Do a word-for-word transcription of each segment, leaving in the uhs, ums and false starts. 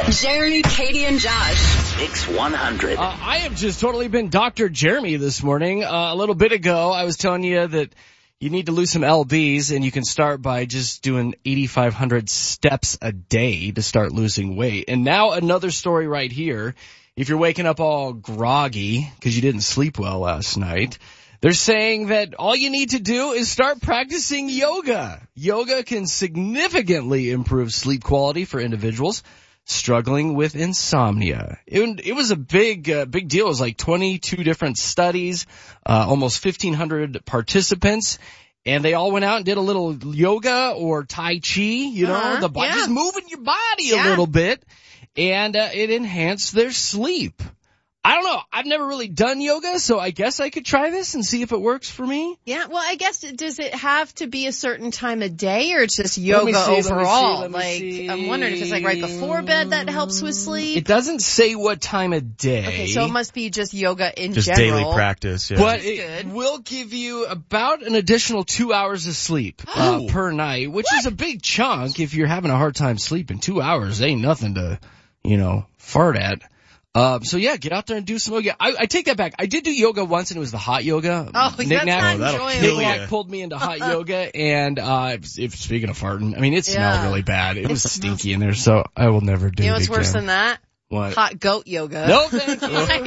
Jeremy, Katie, and Josh. Mix one hundred. Uh, I have just totally been Doctor Jeremy this morning. Uh, a little bit ago, I was telling you that you need to lose some L Bs, and you can start by just doing eighty-five hundred steps a day to start losing weight. And now another story right here. If you're waking up all groggy because you didn't sleep well last night, they're saying that all you need to do is start practicing yoga. Yoga can significantly improve sleep quality for individuals struggling with insomnia. It, it was a big, uh, big deal. It was like twenty-two different studies, uh, almost fifteen hundred participants, and they all went out and did a little yoga or Tai Chi, you know, uh-huh, the body, yeah. just moving your body Yeah. a little bit, and uh, it enhanced their sleep. I don't know. I've never really done yoga, so I guess I could try this and see if it works for me. Yeah, well, I guess, does it have to be a certain time of day, or it's just Let me yoga see, let me see, overall? let me like, see. I'm wondering if it's like right before bed that helps with sleep. It doesn't say what time of day. Okay, so it must be just yoga in Just general. daily practice, yeah. But That's it good. will give you about an additional two hours of sleep uh, per night, which is a big chunk if you're having a hard time sleeping. Two hours ain't nothing to, you know, fart at. Uh, so yeah, get out there and do some yoga. I, I take that back. I did do yoga once, and it was the hot yoga. Oh, Nick that's Nack, not Oh, that'll enjoyable. kill Nick ya. Nack pulled me into hot yoga, and uh, if, if speaking of farting, I mean, it smelled Yeah. really bad. It was stinky in there, so I will never do You know it what's again. worse than that? What? Hot goat yoga. No, thank you.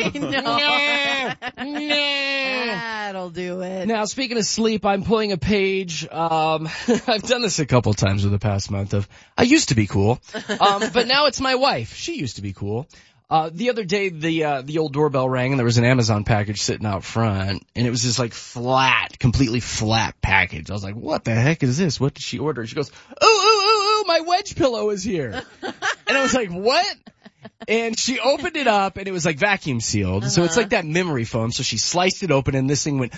I know. Nah. Nah. That'll do it. Now, speaking of sleep, I'm pulling a page. Um, I've done this a couple times over the past month of, I used to be cool. Um, but now it's my wife. She used to be cool. Uh, the other day, the, uh, the old doorbell rang and there was an Amazon package sitting out front, and it was this like flat, completely flat package. I was like, what the heck is this? What did she order? She goes, ooh, ooh, ooh, ooh, my wedge pillow is here. And I was like, what? And she opened it up, and it was like vacuum sealed. Uh-huh. So it's like that memory foam. So she sliced it open, and this thing went,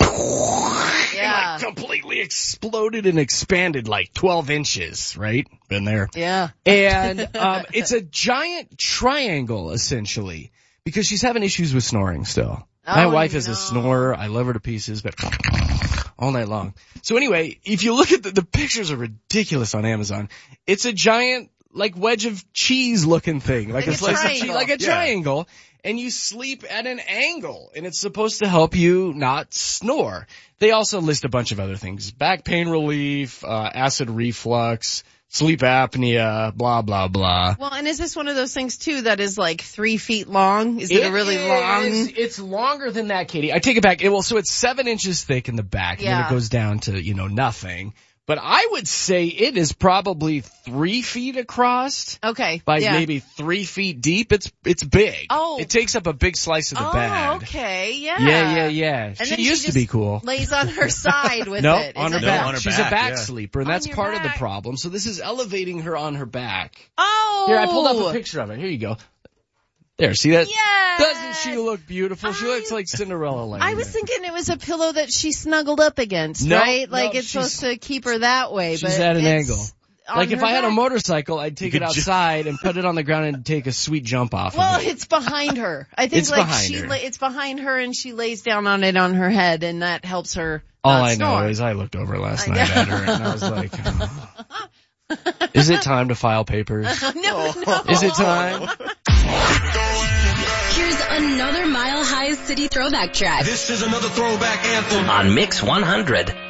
Yeah. and like completely exploded and expanded like twelve inches, right? Been there. Yeah. And um, it's a giant triangle, essentially, because she's having issues with snoring still. My Oh, wife is no. a snorer. I love her to pieces, but all night long. So anyway, if you look at the, the pictures are ridiculous on Amazon. It's a giant, like, wedge of cheese looking thing, like, Like a a slice of cheese, triangle. like a Yeah. triangle, and you sleep at an angle, and it's supposed to help you not snore. They also list a bunch of other things: back pain relief, uh, acid reflux, sleep apnea, blah blah blah. Well, and is this one of those things, too, that is like three feet long? Is it, a really is- long? It's longer than that, Katie. I take it back. It, well, so it's seven inches thick in the back, and then Yeah. it goes down to, you know, nothing. But I would say it is probably three feet across Okay. by yeah. maybe three feet deep. It's it's big. Oh. It takes up a big slice of the Oh, bag. okay. Yeah. Yeah, yeah, yeah. And She then used she to be just cool. lays on her side with No, it. on Is her it- back. No, on her She's back, a back yeah. sleeper, and On that's your part of the back. problem. So this is elevating her on her back. Oh. Here, I pulled up a picture of it. Here you go. There, see that? Yes. Doesn't she look beautiful? She I- looks like Cinderella laying I was there. thinking it was a pillow that she snuggled up against, No, right? Like no, it's she's- supposed to keep her that way. she's but at an it's angle. on Like if her I had a back. motorcycle, I'd take You it could ju- outside and put it on the ground and take a sweet jump off Well, of it. it's behind her. I think It's like behind she her. la- it's behind her and she lays down on it on her head, and that helps her All not I know snore. is I looked over last I night know. at her and I was like, oh. Is it time to file papers? no, no. Is it time? Here's another Mile High City throwback track. This is another throwback anthem on Mix one hundred.